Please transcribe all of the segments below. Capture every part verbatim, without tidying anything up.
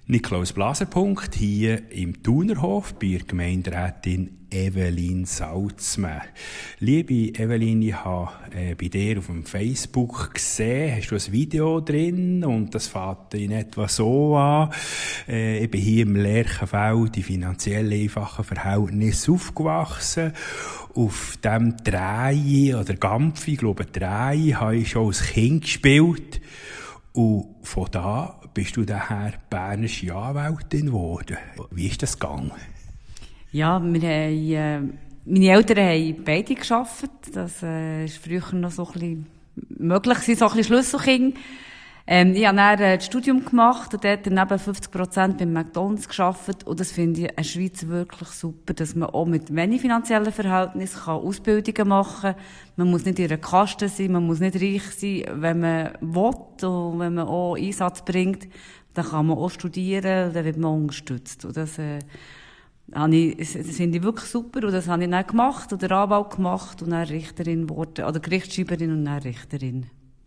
Nikolaus Blaser-Punkt hier im Thunerhof bei der Gemeinderätin Evelyn Salzmann. Liebe Evelyn, ich habe äh, bei dir auf dem Facebook gesehen, hast du ein Video drin und das fängt in etwa so an. Äh, ich bin hier im Lerchenfeld in finanziell einfachen Verhältnissen aufgewachsen. Auf dem Drei oder Gampfi, ich glaube Drei, habe ich schon als Kind gespielt. Und von da bist du daher bernische Anwältin geworden. Wie ist das gegangen? Ja, wir haben, äh, meine Eltern haben beide gearbeitet. Das äh, ist früher noch so ein bisschen möglich, so ein bisschen Schlüsselkind. Ähm, ich habe dann äh, das Studium gemacht und dort neben fünfzig Prozent beim McDonalds gearbeitet. Und das finde ich in der Schweiz wirklich super, dass man auch mit wenig finanziellen Verhältnissen kann Ausbildungen machen kann. Man muss nicht in einer Kaste sein, man muss nicht reich sein. Wenn man will und wenn man auch Einsatz bringt, dann kann man auch studieren und dann wird man unterstützt. Und das, äh, habe ich, das finde ich wirklich super und das habe ich dann gemacht und den Anwalt gemacht und dann Richterin geworden, oder Gerichtsschreiberin und dann Richterin.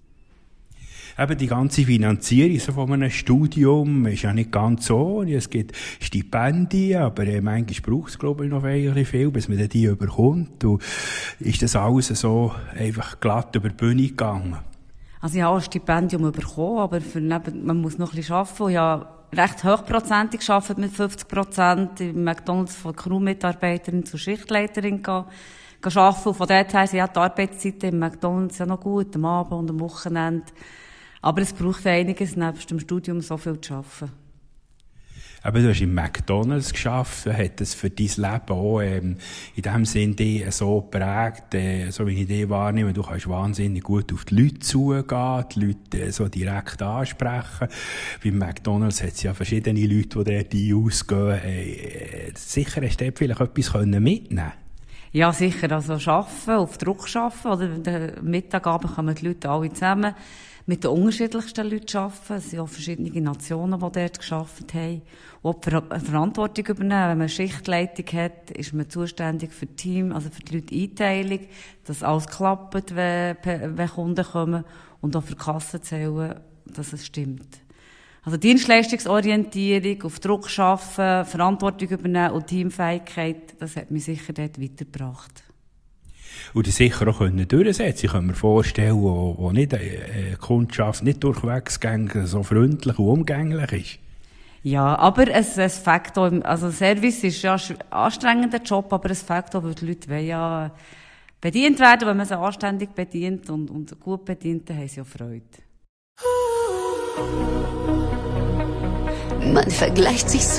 Eben die ganze Finanzierung so von einem Studium ist ja nicht ganz so. Es gibt Stipendien, aber äh, manchmal braucht es, glaube ich, noch viel, bis man die überkommt. Und ist das alles so einfach glatt über die Bühne gegangen? Also ich habe auch ein Stipendium bekommen, aber für neben, man muss noch ein bisschen arbeiten. Ich habe recht hochprozentig gearbeitet, mit fünfzig Prozent im McDonalds von Crew-Mitarbeiterin zur Schichtleiterin gegangen. arbeiten. Und von dort her sind ja die Arbeitszeiten im McDonalds ja noch gut, am Abend und am Wochenende. Aber es braucht einiges, nebst dem Studium so viel zu arbeiten. Aber du hast im McDonalds gearbeitet, hat das für dein Leben auch ähm, in dem Sinn dich so geprägt, äh, so wie ich dich wahrnehme, du kannst wahnsinnig gut auf die Leute zugehen, die Leute äh, so direkt ansprechen. Beim McDonalds hat es ja verschiedene Leute, die dort ausgehen. Äh, sicher hast du dort vielleicht etwas mitnehmen können? Ja, sicher. Also arbeiten, auf Druck arbeiten, oder am Mittagabend kommen die Leute alle zusammen. Mit den unterschiedlichsten Leuten arbeiten. Es sind auch verschiedene Nationen, die dort gearbeitet haben. Und die Ver- Verantwortung übernehmen. Wenn man Schichtleitung hat, ist man zuständig für das Team, also für die Leute Einteilung, dass alles klappt, wenn, wenn Kunden kommen. Und auch für die Kassen zählen, dass es stimmt. Also Dienstleistungsorientierung, auf Druck arbeiten, Verantwortung übernehmen und Teamfähigkeit, das hat mich sicher dort weitergebracht. Und das sicher auch können durchsetzen. Ich kann mir vorstellen, wo, wo nicht eine Kundschaft nicht durchwegs so freundlich und umgänglich ist. Ja, aber es, es fängt auch, also Service ist ja ein anstrengender Job, aber es fängt auch, weil die Leute wollen ja bedient werden, wenn man sie anständig bedient und, und gut bedient, dann haben sie ja Freude. Man vergleicht sich so